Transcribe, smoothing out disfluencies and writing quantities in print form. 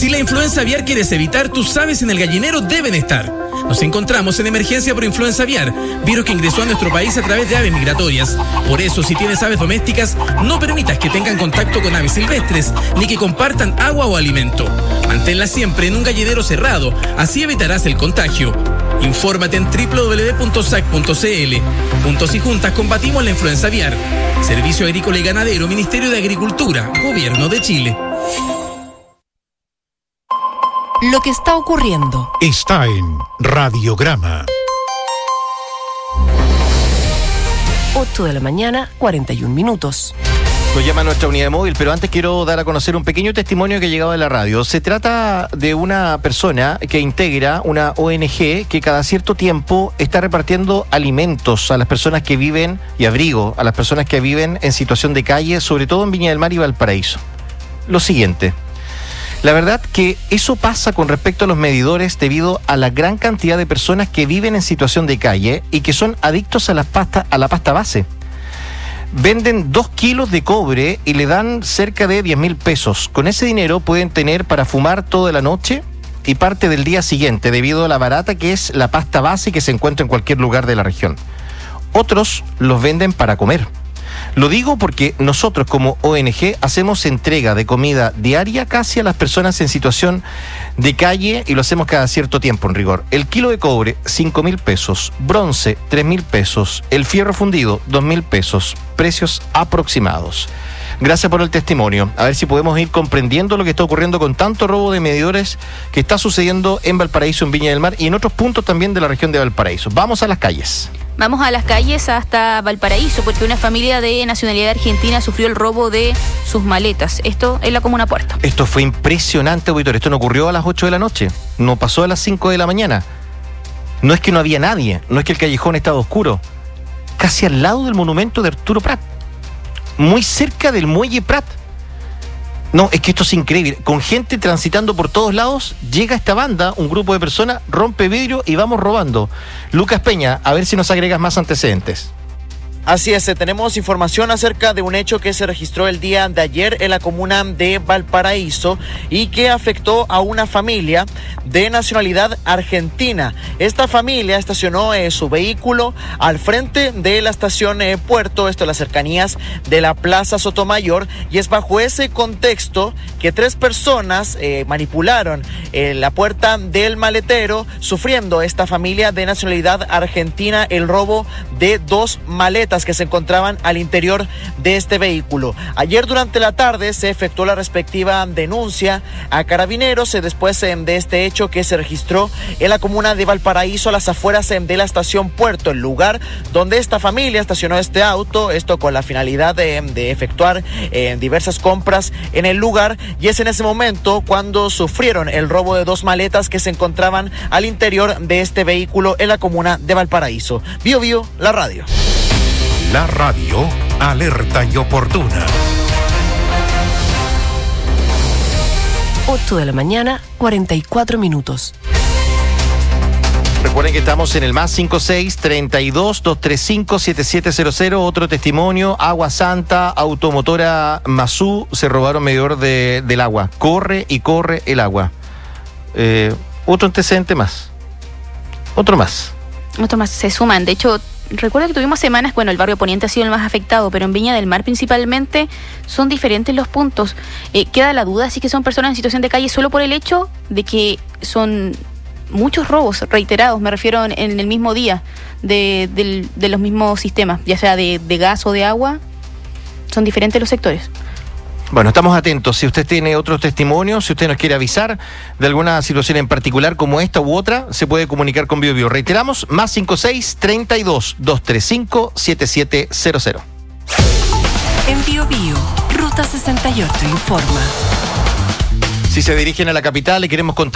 Si la influenza aviar quieres evitar, tus aves en el gallinero deben estar. Nos encontramos en emergencia por influenza aviar, virus que ingresó a nuestro país a través de aves migratorias. Por eso, si tienes aves domésticas, no permitas que tengan contacto con aves silvestres, ni que compartan agua o alimento. Manténlas siempre en un gallinero cerrado, así evitarás el contagio. Infórmate en www.sac.cl. Juntos y juntas combatimos la influenza aviar. Servicio Agrícola y Ganadero, Ministerio de Agricultura, Gobierno de Chile. Lo que está ocurriendo está en Radiograma. 8 de la mañana, 41 minutos. Nos llama nuestra unidad móvil, pero antes quiero dar a conocer un pequeño testimonio que ha llegado de la radio. Se trata de una persona que integra una ONG que cada cierto tiempo está repartiendo alimentos a las personas que viven, y abrigo a las personas que viven en situación de calle, sobre todo en Viña del Mar y Valparaíso. Lo siguiente: la verdad que eso pasa con respecto a los medidores debido a la gran cantidad de personas que viven en situación de calle y que son adictos a la pasta base. Venden 2 kilos de cobre y le dan cerca de 10.000 pesos. Con ese dinero pueden tener para fumar toda la noche y parte del día siguiente, debido a la barata que es la pasta base que se encuentra en cualquier lugar de la región. Otros los venden para comer. Lo digo porque nosotros como ONG hacemos entrega de comida diaria casi a las personas en situación de calle y lo hacemos cada cierto tiempo en rigor. El kilo de cobre, 5.000 pesos, bronce, 3.000 pesos, el fierro fundido, 2.000 pesos, precios aproximados. Gracias por el testimonio. A ver si podemos ir comprendiendo lo que está ocurriendo con tanto robo de medidores que está sucediendo en Valparaíso, en Viña del Mar y en otros puntos también de la región de Valparaíso. Vamos a las calles. Vamos a las calles hasta Valparaíso, porque una familia de nacionalidad argentina sufrió el robo de sus maletas. Esto en la comuna Puerto. Esto fue impresionante, auditor. Esto no ocurrió a las 8 de la noche, no pasó a las 5 de la mañana. No es que no había nadie, no es que el callejón estaba oscuro. Casi al lado del monumento de Arturo Prat, muy cerca del muelle Prat. No, es que esto es increíble. Con gente transitando por todos lados, llega esta banda, un grupo de personas, rompe vidrio y vamos robando. Lucas Peña, a ver si nos agregas más antecedentes. Así es, tenemos información acerca de un hecho que se registró el día de ayer en la comuna de Valparaíso y que afectó a una familia de nacionalidad argentina. Esta familia estacionó su vehículo al frente de la estación Puerto, esto en las cercanías de la Plaza Sotomayor, y es bajo ese contexto que 3 personas manipularon la puerta del maletero, sufriendo esta familia de nacionalidad argentina el robo de 2 maletas que se encontraban al interior de este vehículo. Ayer durante la tarde se efectuó la respectiva denuncia a Carabineros después de este hecho que se registró en la comuna de Valparaíso, a las afueras de la estación Puerto, el lugar donde esta familia estacionó este auto, esto con la finalidad de efectuar diversas compras en el lugar, y es en ese momento cuando sufrieron el robo de 2 maletas que se encontraban al interior de este vehículo en la comuna de Valparaíso. Bio Bio, la radio. La radio, alerta y oportuna. 8 de la mañana, 44 minutos. Recuerden que estamos en el más 56-32-235-7700. Otro testimonio: Agua Santa, automotora Mazú, se robaron medidor del agua. Corre y corre el agua. Otro antecedente más. Otro más Se suman. De hecho, recuerdo que tuvimos semanas, el barrio Poniente ha sido el más afectado, pero en Viña del Mar principalmente son diferentes los puntos. Queda la duda si que son personas en situación de calle solo por el hecho de que son muchos robos reiterados, me refiero en el mismo día, de los mismos sistemas, ya sea de gas o de agua. Son diferentes los sectores. Bueno, estamos atentos. Si usted tiene otros testimonios, si usted nos quiere avisar de alguna situación en particular como esta u otra, se puede comunicar con Bio Bio. Reiteramos, más 56-32-235-7700. En Bio Bio, Ruta 68 informa. Si se dirigen a la capital, le queremos contar